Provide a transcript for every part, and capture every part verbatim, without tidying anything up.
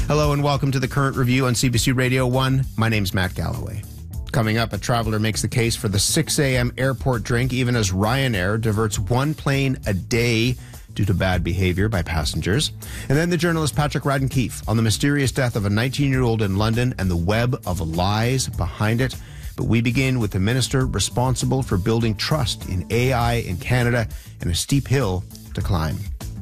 Hello and welcome to the Current Review on C B C Radio one. My name's Matt Galloway. Coming up, a traveler makes the case for the six a.m. airport drink, even as Ryanair diverts one plane a day due to bad behavior by passengers. And then the journalist Patrick Radden Keefe on the mysterious death of a nineteen-year-old in London and the web of lies behind it. But we begin with the minister responsible for building trust in A I in Canada and a steep hill to climb.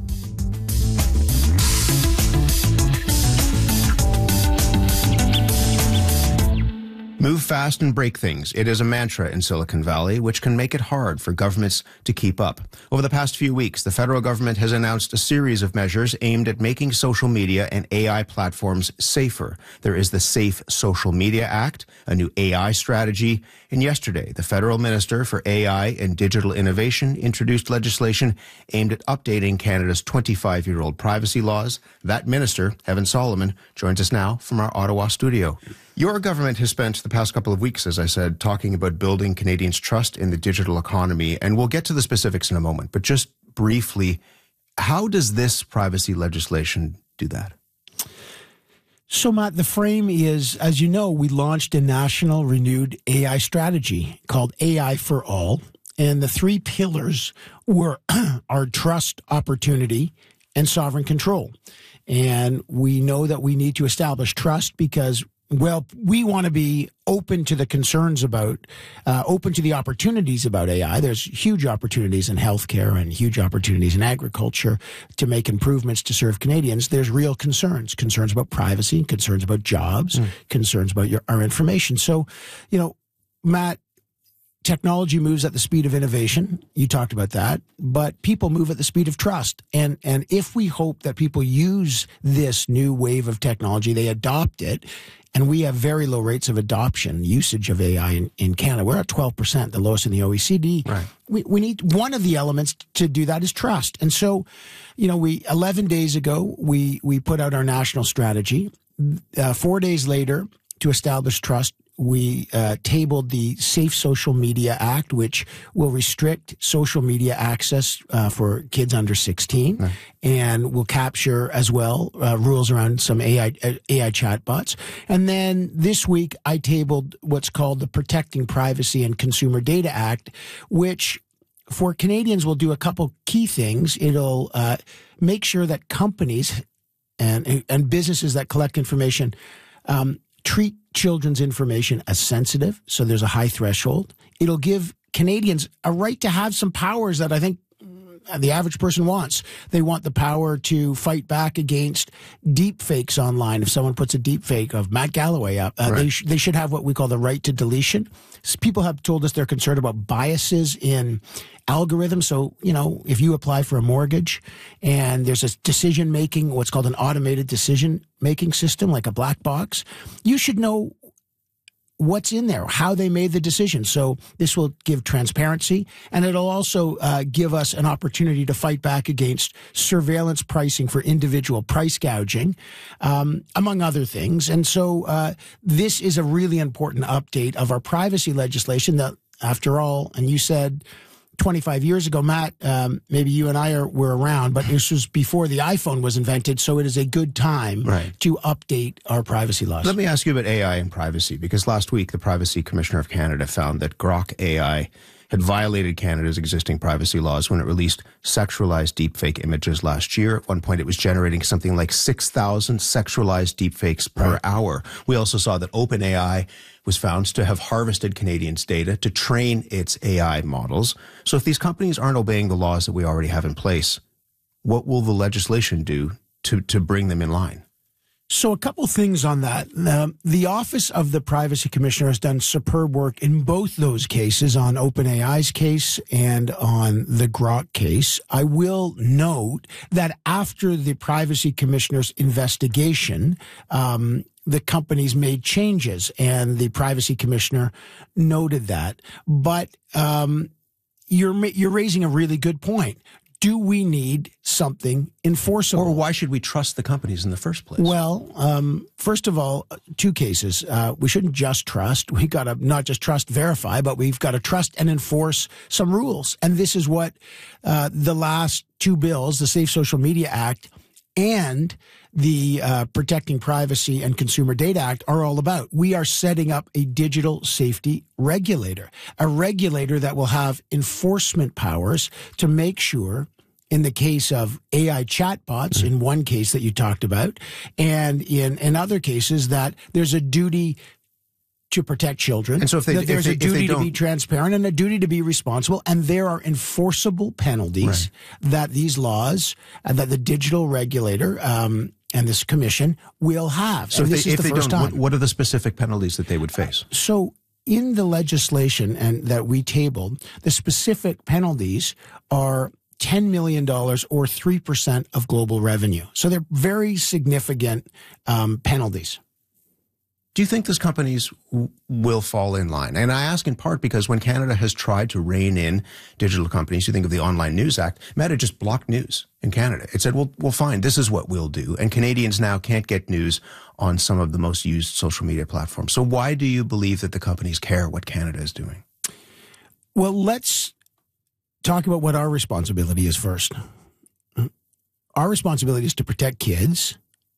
Move fast and break things. It is a mantra in Silicon Valley, which can make it hard for governments to keep up. Over the past few weeks, the federal government has announced a series of measures aimed at making social media and A I platforms safer. There is the Safe Social Media Act, a new A I strategy, and yesterday, the federal minister for A I and digital innovation introduced legislation aimed at updating Canada's twenty-five-year-old privacy laws. That minister, Evan Solomon, joins us now from our Ottawa studio. Your government has spent the past couple of weeks, as I said, talking about building Canadians' trust in the digital economy, and we'll get to the specifics in a moment. But just briefly, how does this privacy legislation do that? So, Matt, the frame is, as you know, we launched a national renewed A I strategy called A I for All, and the three pillars were our trust, opportunity, and sovereign control. And we know that we need to establish trust because, well, we want to be open to the concerns about, uh, open to the opportunities about A I. There's huge opportunities in healthcare and huge opportunities in agriculture to make improvements to serve Canadians. There's real concerns, concerns about privacy, concerns about jobs, mm. concerns about your, our information. So, you know, Matt, technology moves at the speed of innovation. You talked about that, but people move at the speed of trust. And, and if we hope that people use this new wave of technology, they adopt it, and we have very low rates of adoption, usage of A I in, in Canada. We're at twelve percent, the lowest in the O E C D. Right. We, we need, one of the elements to do that is trust. And so, you know, we, eleven days ago, we, we put out our national strategy. Uh, four days later, to establish trust, we uh, tabled the Safe Social Media Act, which will restrict social media access uh, for kids under sixteen, right. and will capture as well uh, rules around some A I, uh, A I chatbots. And then this week, I tabled what's called the Protecting Privacy and Consumer Data Act, which for Canadians will do a couple key things. It'll uh, make sure that companies and, and businesses that collect information um, treat children's information as sensitive, so there's a high threshold. It'll give Canadians a right to have some powers that I think the average person wants. They want the power to fight back against deep fakes online. If someone puts a deep fake of Matt Galloway up, uh, right. they, sh- they should have what we call the right to deletion. People have told us they're concerned about biases in algorithms. So, you know, if you apply for a mortgage and there's a decision making, what's called an automated decision making system, like a black box, you should know what's in there, how they made the decision. So this will give transparency, and it'll also uh, give us an opportunity to fight back against surveillance pricing for individual price gouging, um, among other things. And so uh, this is a really important update of our privacy legislation that, after all, and you said twenty-five years ago, Matt, um, maybe you and I are, were around, but this was before the iPhone was invented, so it is a good time right. to update our privacy laws. Let me ask you about A I and privacy, because last week the Privacy Commissioner of Canada found that Grok A I had violated Canada's existing privacy laws when it released sexualized deepfake images last year. At one point, it was generating something like six thousand sexualized deepfakes per right. hour. We also saw that OpenAI was found to have harvested Canadians' data to train its A I models. So if these companies aren't obeying the laws that we already have in place, what will the legislation do to, to bring them in line? So a couple things on that. Um, the Office of the Privacy Commissioner has done superb work in both those cases, on OpenAI's case and on the Grok case. I will note that after the Privacy Commissioner's investigation, um, the companies made changes, and the Privacy Commissioner noted that. But um, you're you're raising a really good point. Do we need something enforceable? Or why should we trust the companies in the first place? Well, um, first of all, two cases. Uh, we shouldn't just trust. We got to not just trust, verify, but we've got to trust and enforce some rules. And this is what uh, the last two bills, the Safe Social Media Act and the uh, Protecting Privacy and Consumer Data Act are all about. We are setting up a digital safety regulator, a regulator that will have enforcement powers to make sure, in the case of A I chatbots, mm-hmm. in one case that you talked about, and in, in other cases, that there's a duty to protect children, and so if they, that there's if they, a duty to be transparent and a duty to be responsible, and there are enforceable penalties right. that these laws, uh, that the digital regulator um, and this commission will have. So and if this they, is if the they first don't, time. what, what are the specific penalties that they would face? So in the legislation and that we tabled, the specific penalties are ten million dollars or three percent of global revenue. So they're very significant um, penalties. Do you think these companies w- will fall in line? And I ask in part because when Canada has tried to rein in digital companies, you think of the Online News Act, Meta just blocked news in Canada. It said, well, well, fine, this is what we'll do. And Canadians now can't get news on some of the most used social media platforms. So why do you believe that the companies care what Canada is doing? Well, let's talk about what our responsibility is first. Our responsibility is to protect kids,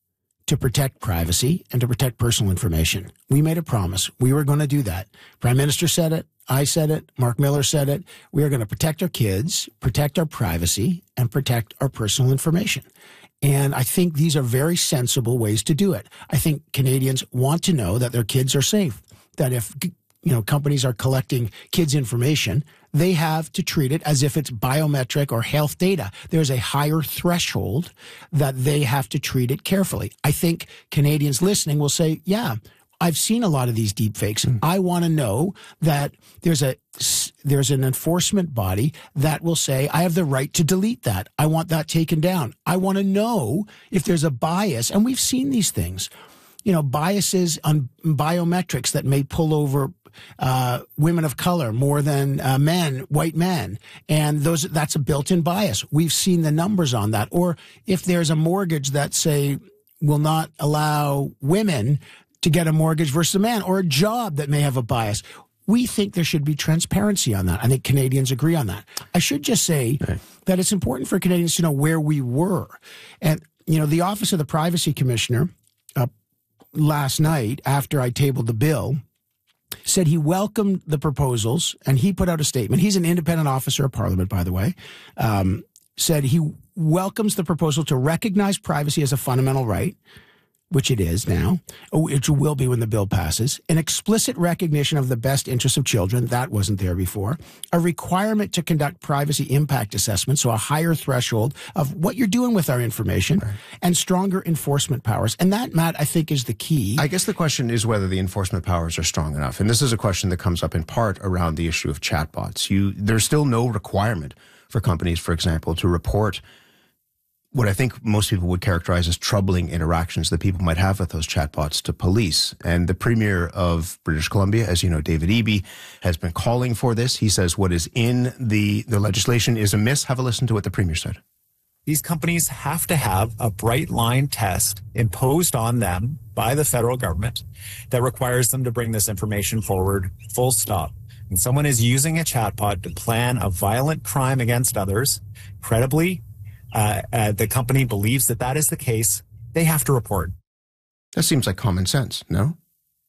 to protect privacy, and to protect personal information. We made a promise. We were going to do that. Prime Minister said it. I said it. Mark Miller said it. We are going to protect our kids, protect our privacy, and protect our personal information. And I think these are very sensible ways to do it. I think Canadians want to know that their kids are safe, that if you know companies are collecting kids' information, they have to treat it as if it's biometric or health data. There's a higher threshold that they have to treat it carefully. I think Canadians listening will say, yeah, I've seen a lot of these deep fakes. Mm. I want to know that there's a there's an enforcement body that will say, I have the right to delete that. I want that taken down. I want to know if there's a bias. And we've seen these things, you know, biases on biometrics that may pull over Uh, women of color more than uh, men, white men. And those that's a built-in bias. We've seen the numbers on that. Or if there's a mortgage that, say, will not allow women to get a mortgage versus a man, or a job that may have a bias. We think there should be transparency on that. I think Canadians agree on that. I should just say right. that it's important for Canadians to know where we were. And, you know, the Office of the Privacy Commissioner uh, last night, after I tabled the bill, said he welcomed the proposals, and he put out a statement. He's an independent officer of Parliament, by the way. Um, said he welcomes the proposal to recognize privacy as a fundamental right, which it is now, which will be when the bill passes, an explicit recognition of the best interests of children, that wasn't there before, a requirement to conduct privacy impact assessments, so a higher threshold of what you're doing with our information, right. and stronger enforcement powers. And that, Matt, I think is the key. I guess the question is whether the enforcement powers are strong enough. And this is a question that comes up in part around the issue of chatbots. You, there's still no requirement for companies, for example, to report what I think most people would characterize as troubling interactions that people might have with those chatbots to police. And the Premier of British Columbia, as you know, David Eby, has been calling for this. He says what is in the, the legislation is amiss. Have a listen to what the Premier said. These companies have to have a bright line test imposed on them by the federal government that requires them to bring this information forward, full stop. When someone is using a chatbot to plan a violent crime against others, credibly, Uh, uh, the company believes that that is the case, they have to report. That seems like common sense, no?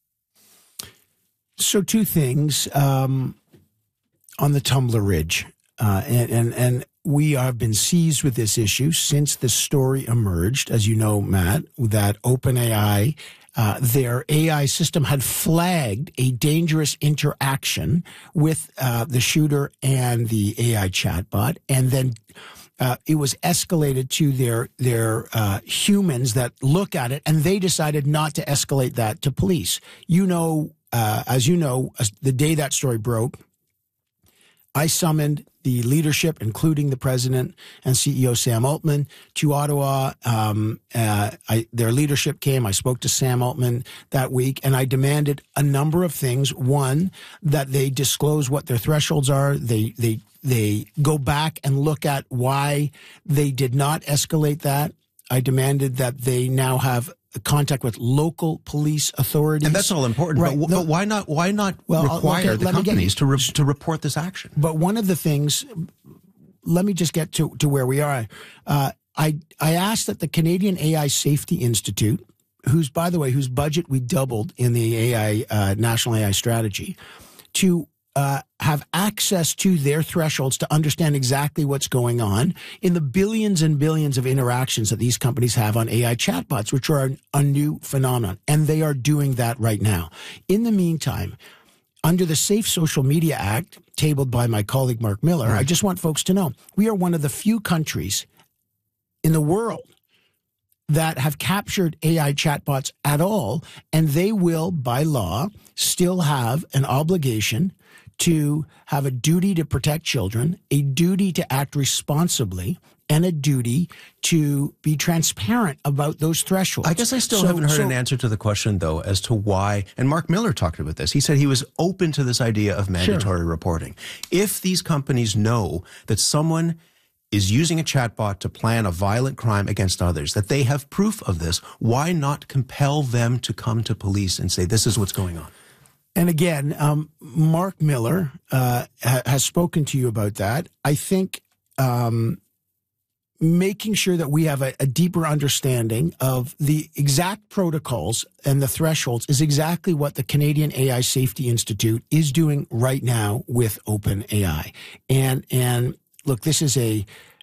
So two things um, on the Tumblr Ridge. Uh, and, and, and we have been seized with this issue since the story emerged, as you know, Matt, that OpenAI, uh, their A I system had flagged a dangerous interaction with uh, the shooter and the A I chatbot, and then Uh, it was escalated to their their uh, humans that look at it, and they decided not to escalate that to police. You know, uh, as you know, as the day that story broke, I summoned the leadership, including the president and C E O Sam Altman, to Ottawa. Um, uh, I, their leadership came. I spoke to Sam Altman that week, and I demanded a number of things. One, that they disclose what their thresholds are. They they they go back and look at why they did not escalate that. I demanded that they now have contact with local police authorities, and that's all important. Right. But, no, but why not? Why not well, require okay, the companies to re, to report this action? But one of the things, let me just get to to where we are. Uh, I, I asked that the Canadian A I Safety Institute, whose, by the way, whose budget we doubled in the A I uh, National A I Strategy, to uh, have access to their thresholds to understand exactly what's going on in the billions and billions of interactions that these companies have on A I chatbots, which are a, a new phenomenon. And they are doing that right now. In the meantime, under the Safe Social Media Act, tabled by my colleague Mark Miller, right. I just want folks to know, we are one of the few countries in the world that have captured A I chatbots at all, and they will, by law, still have an obligation to have a duty to protect children, a duty to act responsibly, and a duty to be transparent about those thresholds. I guess I still so, haven't heard so, an answer to the question, though, as to why, and Mark Miller talked about this. He said he was open to this idea of mandatory sure. reporting. If these companies know that someone is using a chatbot to plan a violent crime against others, that they have proof of this, why not compel them to come to police and say, this is what's going on? And again, um, Mark Miller uh, ha- has spoken to you about that. I think um, making sure that we have a, a deeper understanding of the exact protocols and the thresholds is exactly what the Canadian A I Safety Institute is doing right now with OpenAI. And, and look, this is a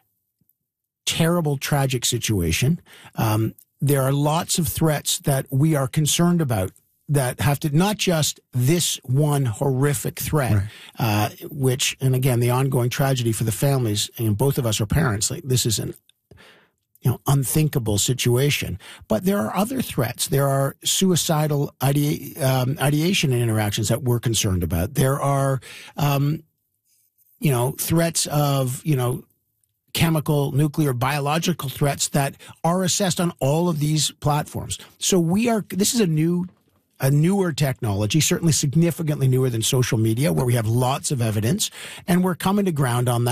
terrible, tragic situation. Um, there are lots of threats that we are concerned about that have to, not just this one horrific threat, right. uh, which, and again, the ongoing tragedy for the families, and both of us are parents, like this is an, you know, unthinkable situation. But there are other threats. There are suicidal idea, um, ideation and interactions that we're concerned about. There are, um, you know, threats of, you know, chemical, nuclear, biological threats that are assessed on all of these platforms. So we are, this is a new a newer technology, certainly significantly newer than social media, where we have lots of evidence, and we're coming to ground on that.